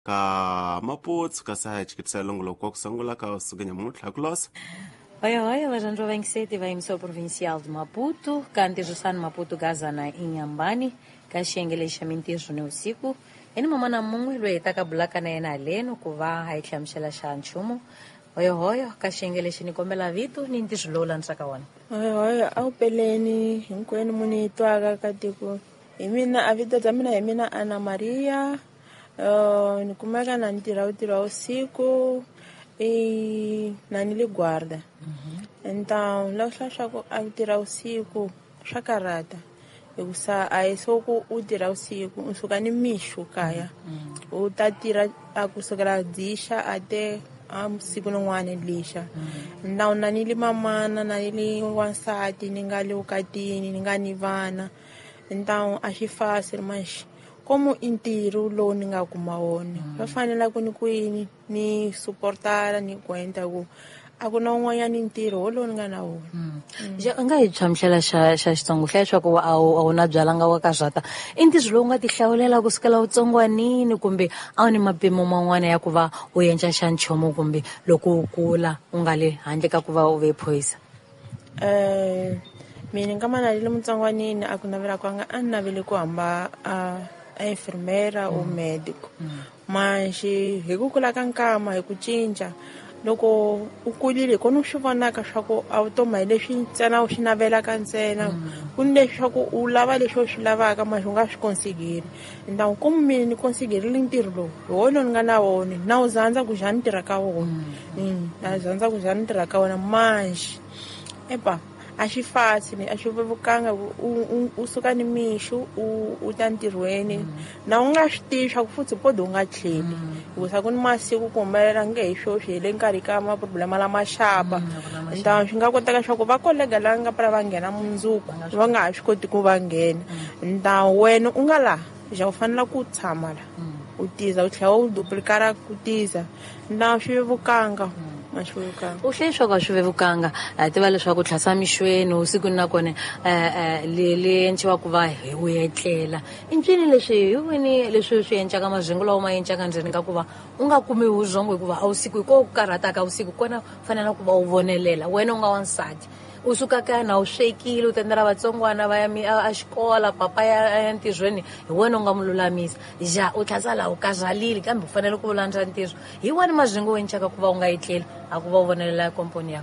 ka Maputo ka saha chikitsa longo lo kwa kusangula ka usugenya mutla kulosa. Olha, Alejandro Vencete vai emissão provincial de Maputo, cante Jussano Maputo Gazana em Inhambane, Caxengele Chamintijo no Usiku, e numa mana mungu ilwe itaka bulaka na ena leno kuva haiklamshela shanchumo. Olha, Caxengele Xinikombela Vitu, Nintijo Lola Nsakawana. Olha, au peleni, hinkwenu muni itwaga katiku. Imina, a vida da mina imina Ana Maria, nikumeka na ntirau usiku, e nanili guarda. Então, lá chaco a tirar o cico, chacarata. Eu sa a soco o tirar o cico, o sugani micho caia. O tá tira a cusugra disha até a segundo ano lixa. Então, nanili mamana, nanili wansati, ningali o catini, ningani vana. Então, acho fácil, mas como inteiro lo ninga kumaone. Eu falo lá com ni suportar ni cuenta o akuna un'wanyana ntirho wolowo ni nga na wona. U nga hi hlamusela xa xitsongo hlaya swa ku a wu na byalanga wa kaswata i ntirho lowu nga ti hlawulela kusukela vutsongwanini kumbe a wu ni mapimo man'wana ya ku va u endla xa nchomo kumbe loko u kula u nga le handle ka ku va u ve phoyisa? Mina nga mana le mutsongwanini a ku navela kwanga a ni navele ku hamba a enfermera o médico. Mas hi ku kula ka nkama hi ku cinca loko u kulile ko no swi vonaka swa ku a wu toma hi leswi ntsena u swi navelaka ntsena ku ni leswi swa ku u lava leswi u swi lavaka mas u nga swi konsigiri. Então como mina ni konsigirile ntirho lowu hi wona ni nga na wona na u zandza ku xa ni tirha ka wona na zandza ku xa ni tirha ka wona mas epa a xi fácil a xi vevukanga u suka ni mixo u ta ntirhweni na u nga swi tivi swa ku futhi pode u nga tlheli hikusa ku ni masiku ku humelela nge hi swo swi hele nkarhi ka maproblema lama xapa. Então swi nga koteka swa ku va kolega lava nga pala va nghena mundzuku va nga ha swi koti ku va nghena. Então wena u nga laha ja u fanela ku tshama la u tiza u tlhela u duplicara ku tiza na swi vevukanga. U hlaye swa ku a swi vevukanga a tiva leswaku u tlhasa mixweni usiku na kona le enciwa ku va hi u etlela i ncini leswi hi wini leswi swi endlaka mazwengu lawa ma endlaka ndzeni ka ku va u nga kumi huzongo hikuva a usiku hi ko ku karhataka usiku kona fanele ku va u vonelela wena u nga wansati u suka kaya na u swekile u tendela vatsongwana va ya a xikola papa ya ntirhweni hi wena u nga mu lulamisa ja u tlhasa laha u kazalile kambe u fanele ku vulandza ntirho hi wani mazwengu wo endlaka ku va u nga etleli a ku va u vonelela ya komponi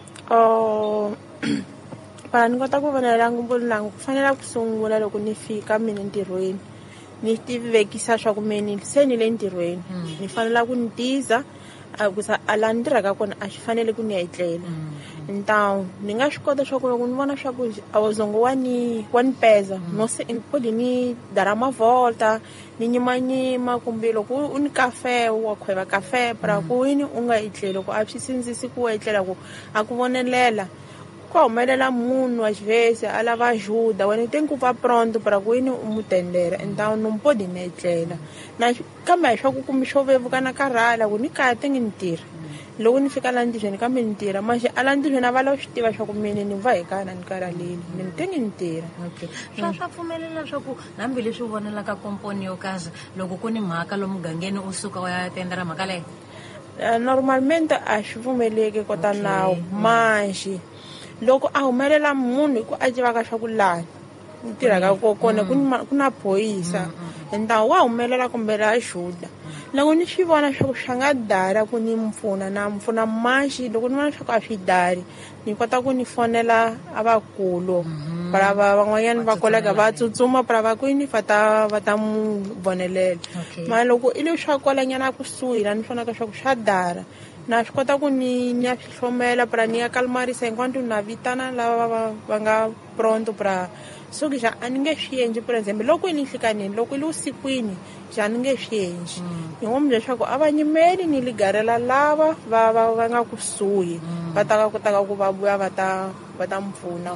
yako? Para ni kota ku vonelela komponi langu ku fanele ku sungula loko ni fika mina ntirhweni ni tivekisa swa ku mina se ni le ntirhweni ni fanele ku ni tiza kusa a laha ni tirhaka kona a xi fanele ku ni etlela. Então ni nga swi kota swa ku loko ni vona swa ku a wuzongo wa ni peza no se pode ni dara mavolta ni nyimanyima kumbe loko u ni kafe wa khweva kafe para ku yini u nga etleli loko a swi sindzisi ku etlela ku a ku vonelela ku humelela munhu wa xivese a lava ajuda wena tem ku va pronto para ku yini u mu tendera. Então non pode ni etlela na kambe hi swa ku kumbe swo vevuka na karhala ku ni kaya te ngi ni tirha loko ni fika laha ntirhweni kambe ni tirha mas a laha ntirhweni a va lava swi tiva swa ku mina ni va hi kaya na ni karhaleli ni te ngi ni tirha. Swa pfumelela swa ku hambileswi u vonelaka komponi yo kahle loko ku ni mhaka lomu mugangeni u suka wa ya tendera mhaka leyo? Normalmente a swi pfumeleki kota nawu mas loko a humelela munhu hi ku a tivaka swa ku laha ni tirhaka kona ku na phoyisa ndhawu wa humelela kumbe la xuda loko ni swi vona swa ku swa nga dari ku ni mpfuna na mpfuna maxi loko ni vona swa ku a swi dari ni kota ku ni fonela a vakulu para van'wanyana va kolega va tsutsuma para va kwini va ta mu vonelela. Mara loko i le swa kwalanyana kusuhi la ni fonaka swa ku swa dara na swi kota ku ni ya swi hlomela para ni ya kalmarisa hinkwato na vitana lava va nga pronto para so ke ja a ni nge swi endli for example loko ni hlikanini loko le usikwini ja ni nge swi endli ni n'wi leswaku a va nyimeli ni ligarela lava va nga kusuhi va ta kotaka ku va vuya va ta mpfuna.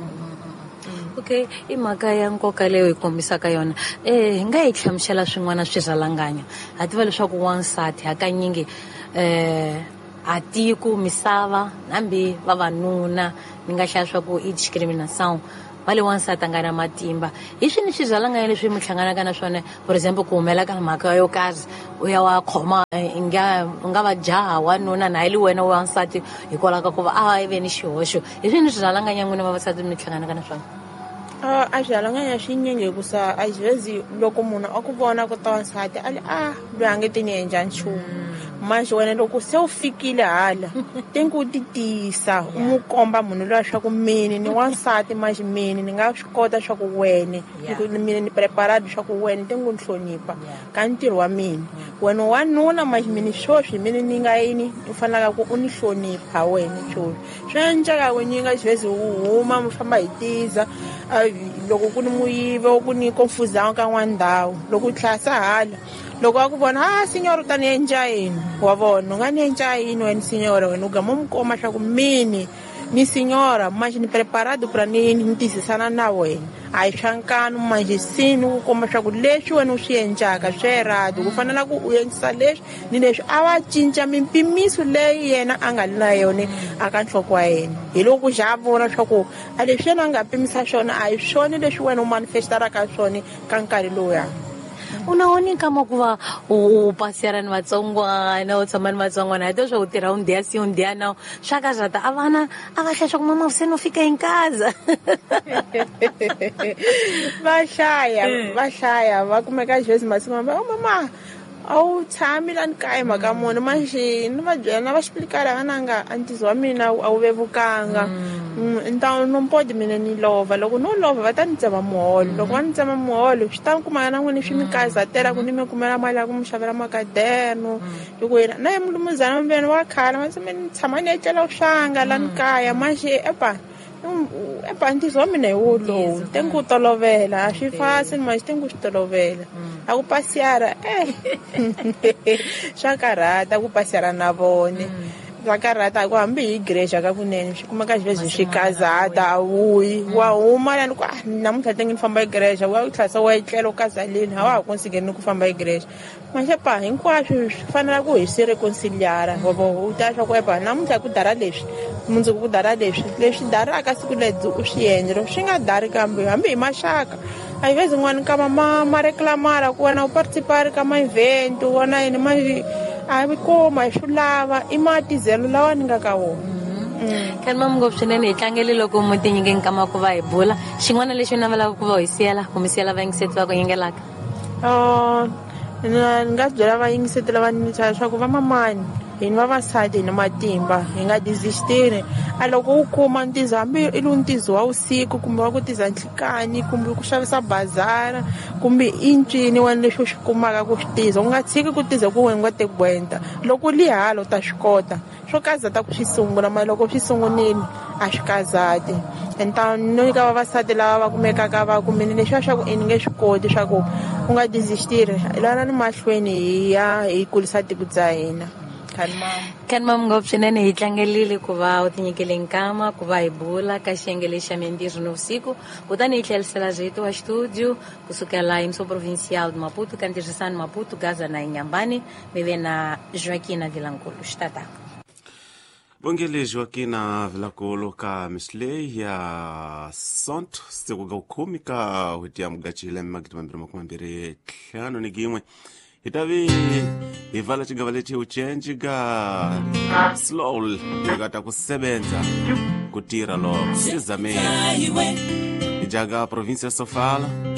Okay, i mhaka ya nkoka leyo hi kombisaka yona hi nga hi hlamusela swin'wana swirhalanganya a tiva leswaku wansati hakanyingi a tiku misava hambi vavanuna ni nga hlaya swa ku i discrimination va le wansati a nga na matimba hi swini swizalanga leswi mi hlanganaka na swona for example ku humela ka mhaka yo karhi u ya wa khoma u nga va jaha wanuna na hi li wena wansati hikwalaho ka ku va a va ve ni xihoxo hi swini swizalanganya n'wina vavasati mi hlanganaka na swona a swalanganya swinyingi hikusa a xivezi loko munhu a ku vona ku ta wansati a li loyi a nge ti ni endla nchumu manje wena loko se u fikile hala tenku u ti tiyisa u n'wi komba munhu loyi swa ku mini ni wansati manje mini ni nga swi kota swa ku wena mina ni preparado swa ku wena tenku ni hlonipha ka ntirho wa mina wena wanuna manje mini swoswi mini ni nga yini u fanelaka ku u ni hlonipha wena swoswi swi endleka ku nyinga xivezi u huma mi famba hi tiza loko ku ni muyive ku ni confusão ka n'wana ndhawu loko u tlhasa hala loko a ku vona signora u ta ni endla yini wa vona u nga ni endla yini wena signora wena u gama mi komba swa ku mini ni signora manje ni preparado para ni tiyisisana na wena a hi swa nkanu manje sini ku komba swa ku leswi wena u swi endlaka swi rado ku fanela ku u endlisa leswi ni leswi a va cinca mimpimiso leyi yena a nga na yona aka nhloko wa yena hi loko xa a vona swa ku a leswi yena a nga pimisa swona a hi swona leswi wena u manifestaraka swona ka nkarhi lowuya u na woni kama ku va u pasiyara ni vatsongwana u tshama ni vatsongwana hi to swa ku tirha undiya si undiya nawu swa ka zata a vana a va hlaya swa ku mama se no fika hinkaza va hlaya va kumeka xivesi masiku mamba mama a wu tshami la ni kaya mhaka muni manje ni va byela na va xiplikara nanga antizi wa mina a wu vevukanga no mpodi mina ni lova loko no lova va ta ni tsema muholo loko va ni tsema muholo swi ta kuma na n'wini swi mi kazatela ku ni mi kumela mali ya ku mi xavela makaderno hi ku yena na ye mulumuzana mambeni wa khala ma tseme ni tshama ni etlela swanga la ni kaya manje antizi wa mina hi wo lowu tenku tolovela a swi fasi manje tenku swi tolovela a ku pasiyara swa karhata ku pasiyara na vone swa karhata ku hambi hi igreja ka kunene swi kumeka xivezi swi kazata a wuyi wa huma lani ku namuntlha tengi ni famba igreja wa tlhasa wa etlela u kazaleni a wa ha konsigeni ku famba igreja manje hinkwaswo swi fanela ku hi swi reconciliara u ta swa ku namuntlha ku dara leswi mundzuku ku dara leswi daraka siku ledzi u swi endla swi nga dari kambe hambi hi maxaka a hi vezi n'wana kama ma reclamara ku wena u participari ka ma-event wona yini a vi koma hi swi lava i matizelo lawa ni nga ka wona khani ma ngopfu swinene hi tlangele loko mu tinyikeni kama ku va hi bula xin'wana lexi u navelaka ku va hi siyela ku mi siyela vayingiseti va ku yingelaka ni nga byela vayingiseti lava ni swa ku va mamani hini vavasati hi na matimba hi nga desistini a loko u kuma ntizo hambi i lowu ntizo wa vusiku kumbe wa ku tiza nhlikani kumbe ku xavisa bazara kumbe i ncini wena lexi u xi kumaka ku swi tiza u nga tshiki ku tiza ku wena nga te gwenta loko li hala u ta swi kota swo kazata ku swi sungula mara loko swi sungunini a swi kazati no ka vavasati lava va kumekaka va kumeni leswiya swa ku i ni nge swi koti swa ku u nga desistiri lana ni mahlweni hi ya hi kulisa tiko bya hina khani mama ngopfu swinene hi tlangelile ku va u tinyikele nkama ku va hi bula ka xiyenge lexi xa mintirho nivusiku kutani hi tlherisela zito wa xitudio kusukela emissão provincial de Maputo ka ntirhisano Maputo Gaza na Inhambane mi ve na Joaquina Vilankulu xitataka Bongele Joaquina Vilankulu ka mislei ya sonto siku ga ukhumi ka hutia mugachile magiti mambiri tlhano ni gimwe itavi ivala chigava lechi uchenji ga slow ngata kusebenza kutira lo sizamela ijaga provincia Sofala